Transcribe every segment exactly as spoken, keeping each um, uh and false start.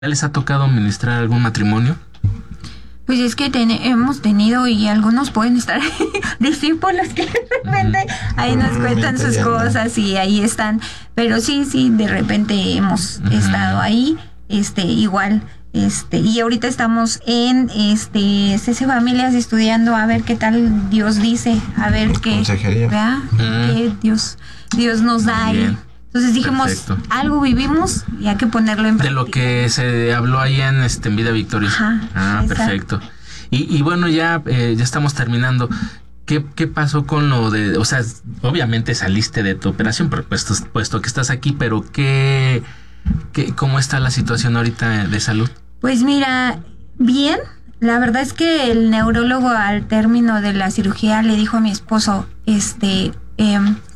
¿Ya les ha tocado ministrar algún matrimonio? Pues es que ten- hemos tenido, y algunos pueden estar discípulos que de repente ahí nos cuentan sus cosas y ahí están, pero sí, sí, de repente hemos uh-huh. estado ahí, este, igual, este, y ahorita estamos en, este, C C Familias estudiando a ver qué tal Dios dice, a ver qué, ¿verdad? Uh-huh. qué Dios, Dios nos da ahí. Entonces dijimos, perfecto. Algo vivimos y hay que ponerlo en práctica. De lo que se habló ahí en, este, en Vida Victoria. Ajá, ah, exacto. Perfecto. Y, y bueno, ya, eh, ya estamos terminando. ¿Qué, ¿Qué pasó con lo de, o sea, obviamente saliste de tu operación, puesto, puesto que estás aquí, pero qué, qué, ¿cómo está la situación ahorita de salud? Pues mira, bien. La verdad es que el neurólogo al término de la cirugía le dijo a mi esposo, este, eh,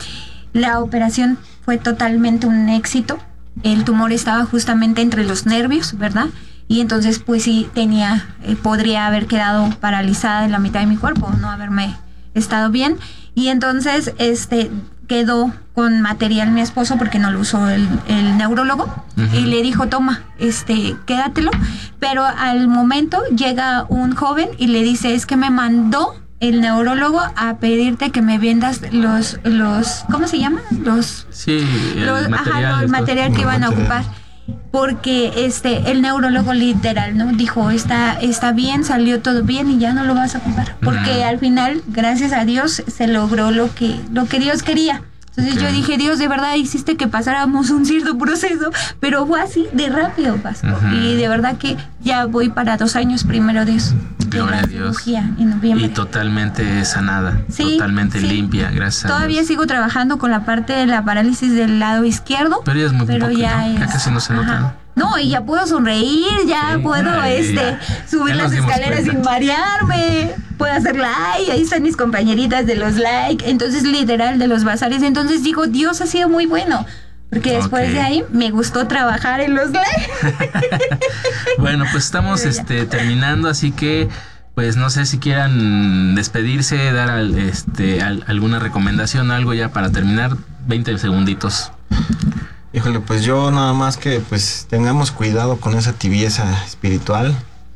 la operación fue totalmente un éxito. El tumor estaba justamente entre los nervios, ¿verdad? Y entonces pues sí tenía, eh, podría haber quedado paralizada en la mitad de mi cuerpo, no haberme estado bien. Y entonces este quedó con material mi esposo porque no lo usó el, el neurólogo. Uh-huh. Y le dijo, toma, este, quédatelo. Pero al momento llega un joven y le dice, es que me mandó el neurólogo a pedirte que me vendas los, los, ¿cómo se llama? Los, sí, el los, material, ajá, no, el material que iban a ocupar. Porque este, el neurólogo literal, ¿no? Dijo, está, está bien, salió todo bien y ya no lo vas a ocupar. Porque uh-huh. al final, gracias a Dios, se logró lo que, lo que Dios quería. Entonces okay. yo dije, Dios, de verdad hiciste que pasáramos un cierto proceso, pero fue así, de rápido pasó. Uh-huh. Y de verdad que ya voy para dos años, primero Dios. Gloria a Dios. En noviembre. Y totalmente sanada, sí, totalmente sí. limpia, gracias Todavía a Dios. Sigo trabajando con la parte de la parálisis del lado izquierdo. Pero ya es muy pero poco, ya, ¿no? es, ya casi no se nota. Ajá. No, y ya puedo sonreír, ya sí, puedo ay, este ya. subir ya las escaleras cuenta. Sin marearme, puedo hacer like, ahí están mis compañeritas de los like, entonces literal de los bazares, entonces digo, Dios ha sido muy bueno, porque después okay. de ahí me gustó trabajar en los like. Bueno, pues estamos este terminando, así que pues no sé si quieran despedirse, dar al, este al, alguna recomendación, algo ya para terminar, veinte segunditos. Híjole, pues yo nada más que pues tengamos cuidado con esa tibieza espiritual,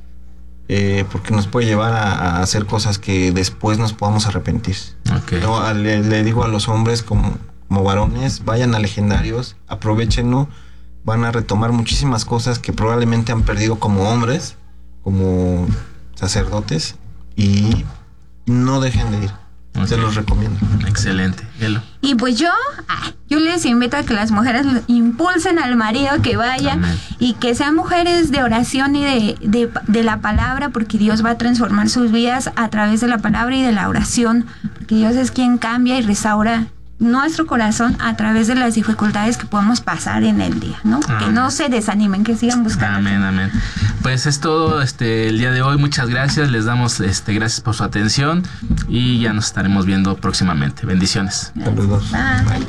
eh, porque nos puede llevar a, a hacer cosas que después nos podamos arrepentir. Okay. Yo le, le digo a los hombres como, como varones, vayan a Legendarios, aprovechenlo, van a retomar muchísimas cosas que probablemente han perdido como hombres, como sacerdotes, y no dejen de ir. Okay. Se los recomiendo. Excelente. Hello. Y pues yo, yo les invito a que las mujeres impulsen al marido que vayan. Amén. Y que sean mujeres de oración y de, de, de la palabra, porque Dios va a transformar sus vidas a través de la palabra y de la oración, porque Dios es quien cambia y restaura nuestro corazón a través de las dificultades que podemos pasar en el día, ¿no? Amén. Que no se desanimen, que sigan buscando. Amén, amén. Pues es todo este el día de hoy. Muchas gracias, les damos este gracias por su atención y ya nos estaremos viendo próximamente. Bendiciones. Saludos. Bye.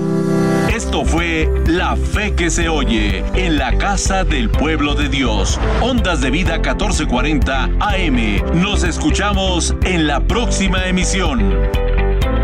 Esto fue La Fe que se oye en la casa del pueblo de Dios. Ondas de Vida catorce cuarenta A M. Nos escuchamos en la próxima emisión.